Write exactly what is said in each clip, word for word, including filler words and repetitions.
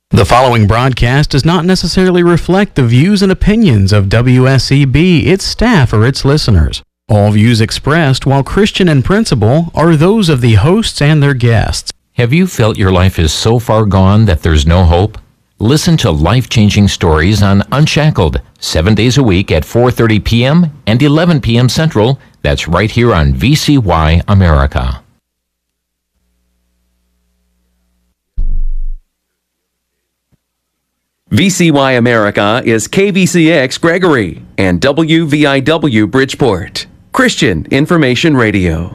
The following broadcast does not necessarily reflect the views and opinions of W S E B, its staff, or its listeners. All views expressed, while Christian in principle, are those of the hosts and their guests. Have you felt your life is so far gone that there's no hope? Listen to life-changing stories on Unshackled, seven days a week at four thirty p.m. and eleven p.m. Central. That's right here on V C Y America. V C Y America is K V C X Gregory and W V I W Bridgeport. Christian Information Radio.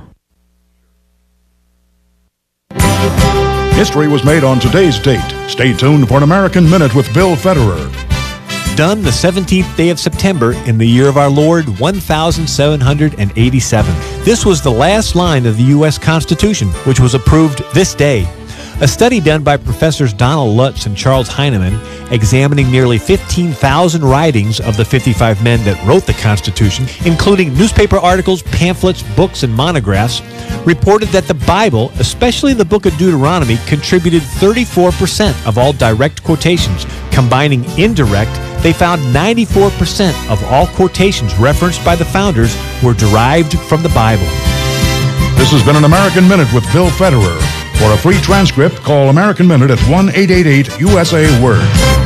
History was made on today's date. Stay tuned for an American Minute with Bill Federer. Done the seventeenth day of September in the year of our Lord, one thousand seven hundred eighty-seven. This was the last line of the U S Constitution, which was approved this day. A study done by Professors Donald Lutz and Charles Heinemann, examining nearly fifteen thousand writings of the fifty-five men that wrote the Constitution, including newspaper articles, pamphlets, books, and monographs, reported that the Bible, especially the book of Deuteronomy, contributed thirty-four percent of all direct quotations. Combining indirect, they found ninety-four percent of all quotations referenced by the founders were derived from the Bible. This has been an American Minute with Bill Federer. For a free transcript, call American Minute at one eight eight eight U S A Word.